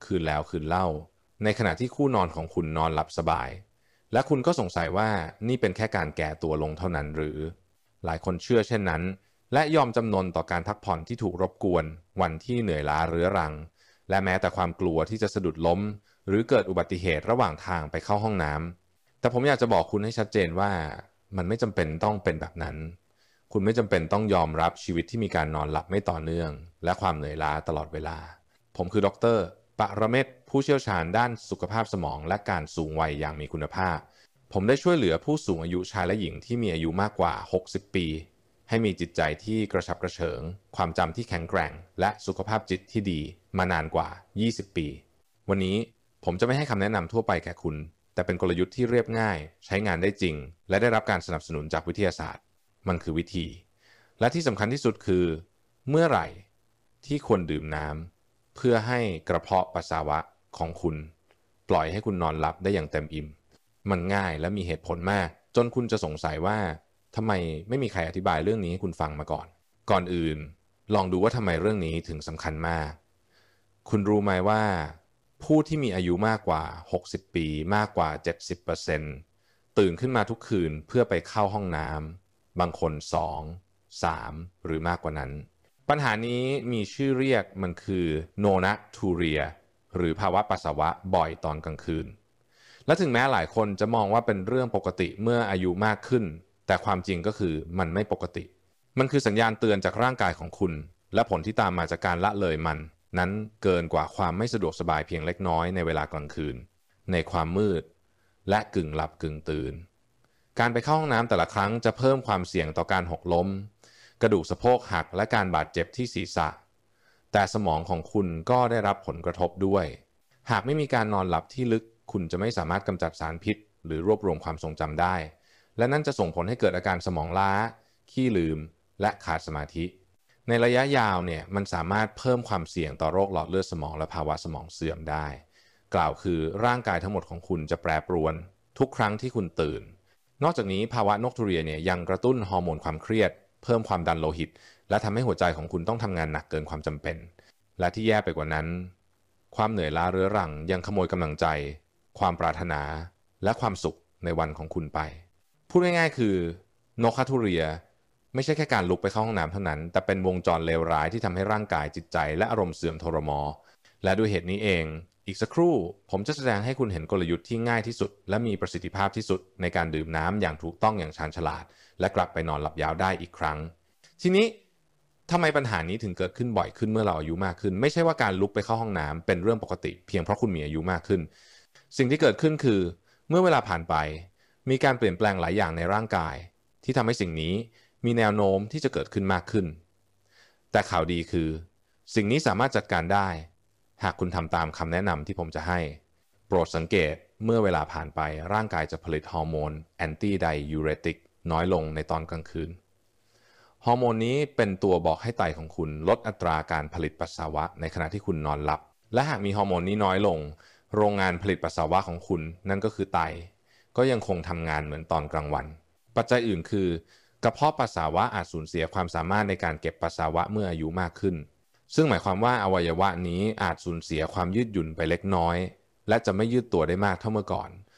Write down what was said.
คืนแล้วคืนเล่าในขณะที่คู่นอนของคุณนอนหลับสบายและคุณก็สงสัยว่านี่เป็นแค่การแก่ตัวลงเท่านั้นหรือหลายคนเชื่อเช่นนั้นและยอมจำนนต่อการพักผ่อนที่ถูกรบกวนวันที่เหนื่อยล้าเรื้อรังและแม้แต่ความกลัวที่จะสะดุดล้มหรือเกิดอุบัติเหตุระหว่างทางไปเข้าห้องน้ำแต่ผมอยากจะบอกคุณให้ชัดเจนว่ามันไม่จำเป็นต้องเป็นแบบนั้นคุณไม่จำเป็นต้องยอมรับชีวิตที่มีการนอนหลับไม่ต่อเนื่องและความเหนื่อยล้าตลอดเวลาผมคือดร.ปรเมศวร์ผู้เชี่ยวชาญด้านสุขภาพสมองและการสูงวัยอย่างมีคุณภาพผมได้ช่วยเหลือผู้สูงอายุชายและหญิงที่มีอายุมากกว่า60ปีให้มีจิตใจที่กระฉับกระเฉงความจำที่แข็งแกร่งและสุขภาพจิตที่ดีมานานกว่า20ปีวันนี้ผมจะไม่ให้คำแนะนำทั่วไปแก่คุณแต่เป็นกลยุทธ์ที่เรียบง่ายใช้งานได้จริงและได้รับการสนับสนุนจากวิทยาศาสตร์มันคือวิธีและที่สำคัญที่สุดคือเมื่อไหร่ที่ควรดื่มน้ำเพื่อให้กระเพาะปัสสาวะของคุณปล่อยให้คุณนอนหลับได้อย่างเต็มอิ่มมันง่ายและมีเหตุผลมากจนคุณจะสงสัยว่าทำไมไม่มีใครอธิบายเรื่องนี้ให้คุณฟังมาก่อนอื่นลองดูว่าทำไมเรื่องนี้ถึงสำคัญมากคุณรู้ไหมว่าผู้ที่มีอายุมากกว่า60ปีมากกว่า 70% ตื่นขึ้นมาทุกคืนเพื่อไปเข้าห้องน้ำบางคน2 3หรือมากกว่านั้นปัญหานี้มีชื่อเรียกมันคือโนนัทูเรียหรือภาวะปัสสาวะบ่อยตอนกลางคืนและถึงแม้หลายคนจะมองว่าเป็นเรื่องปกติเมื่ออายุมากขึ้นแต่ความจริงก็คือมันไม่ปกติมันคือสัญญาณเตือนจากร่างกายของคุณและผลที่ตามมาจากการละเลยมันนั้นเกินกว่าความไม่สะดวกสบายเพียงเล็กน้อยในเวลากลางคืนในความมืดและกึ่งหลับกึ่งตื่นการไปเข้าห้องน้ำแต่ละครั้งจะเพิ่มความเสี่ยงต่อการหกล้มกระดูกสะโพกหักและการบาดเจ็บที่ศีรษะแต่สมองของคุณก็ได้รับผลกระทบด้วยหากไม่มีการนอนหลับที่ลึกคุณจะไม่สามารถกำจัดสารพิษหรือรวบรวมความทรงจำได้และนั่นจะส่งผลให้เกิดอาการสมองล้าขี้ลืมและขาดสมาธิในระยะยาวเนี่ยมันสามารถเพิ่มความเสี่ยงต่อโรคหลอดเลือดสมองและภาวะสมองเสื่อมได้กล่าวคือร่างกายทั้งหมดของคุณจะแปรปรวนทุกครั้งที่คุณตื่นนอกจากนี้ภาวะนกทูเรียเนี่ยยังกระตุ้นฮอร์โมนความเครียดเพิ่มความดันโลหิตและทำให้หัวใจของคุณต้องทำงานหนักเกินความจำเป็นและที่แย่ไปกว่านั้นความเหนื่อยล้าเรื้อรังยังขโมยกำลังใจความปรารถนาและความสุขในวันของคุณไปพูดง่ายๆคือนกทูเรียไม่ใช่แค่การลุกไปเข้าห้องน้ำเท่านั้นแต่เป็นวงจรเลวร้ายที่ทำให้ร่างกายจิตใจและอารมณ์เสื่อมทรมและด้วยเหตุนี้เองอีกสักครู่ผมจะแสดงให้คุณเห็นกลยุทธ์ที่ง่ายที่สุดและมีประสิทธิภาพที่สุดในการดื่มน้ำอย่างถูกต้องอย่างชาญฉลาดและกลับไปนอนหลับยาวได้อีกครั้งทีนี้ทำไมปัญหานี้ถึงเกิดขึ้นบ่อยขึ้นเมื่อเราอายุมากขึ้นไม่ใช่ว่าการลุกไปเข้าห้องน้ำเป็นเรื่องปกติเพียงเพราะคุณมีอายุมากขึ้นสิ่งที่เกิดขึ้นคือเมื่อเวลาผ่านไปมีการเปลี่ยนแปลงหลายอย่างในร่างกายที่ทำให้สิ่งนี้มีแนวโน้มที่จะเกิดขึ้นมากขึ้นแต่ข่าวดีคือสิ่งนี้สามารถจัดการได้หากคุณทำตามคำแนะนำที่ผมจะให้โปรดสังเกตเมื่อเวลาผ่านไปร่างกายจะผลิตฮอร์โมนแอนตี้ไดยูเรติกน้อยลงในตอนกลางคืนฮอร์โมนนี้เป็นตัวบอกให้ไตของคุณลดอัตราการผลิตปัสสาวะในขณะที่คุณนอนหลับและหากมีฮอร์โมนนี้น้อยลงโรงงานผลิตปัสสาวะของคุณนั่นก็คือไตก็ยังคงทำงานเหมือนตอนกลางวันปัจจัยอื่นคือกระเพาะปัสสาวะอาจสูญเสียความสามารถในการเก็บปัสสาวะเมื่ออายุมากขึ้นซึ่งหมายความว่าอวัยวะนี้อาจสูญเสียความยืดหยุ่นไปเล็กน้อยและจะไม่ยืดตัวได้มากเท่าเมื่อก่อน